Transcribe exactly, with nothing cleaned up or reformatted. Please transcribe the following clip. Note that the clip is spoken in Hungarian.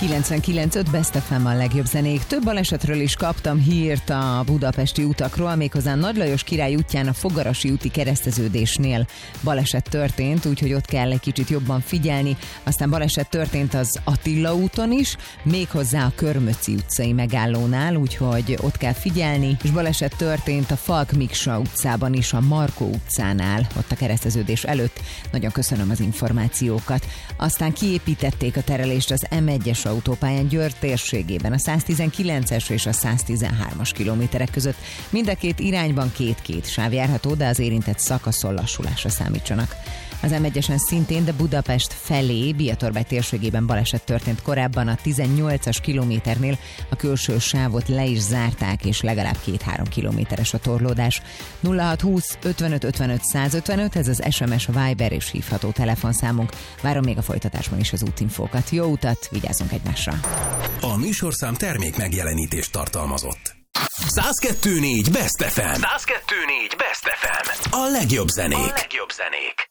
kilencvenkilenc öt Best ef em a legjobb zenék. Több balesetről is kaptam hírt a budapesti utakról, méghozzá Nagy Lajos Király útján a Fogarasi úti kereszteződésnél baleset történt, úgyhogy ott kell egy kicsit jobban figyelni. Aztán baleset történt az Attila úton is, méghozzá a Körmöci utcai megállónál, úgyhogy ott kell figyelni, és baleset történt a Falk Miksa utcában is, a Markó utcánál, ott a kereszteződés előtt. Nagyon köszönöm az információkat. Aztán kiépítették a terelést az em egyes autópályán Győr térségében, a száztizenkilences és a száztizenhármas kilométerek között. Mind a két irányban két-két sáv járható, de az érintett szakaszon lassulásra számítsanak. Az em egyesen szintén, de Budapest felé, Biatorbágy térségében baleset történt korábban, a tizennyolcas kilométernél a külső sávot le is zárták, és legalább két-három kilométeres a torlódás. nulla hat húsz ötvenöt ötvenöt százötvenöt, ez az es em es, Viber és hívható telefonszámunk. Várom még a folytatásban is az útinfókat. Jó utat, vigyázzunk egymásra! A műsorszám termék megjelenítést tartalmazott. száz kettő négy Best ef em. száz kettő négy Best ef em. A legjobb zenék. A legjobb zenék.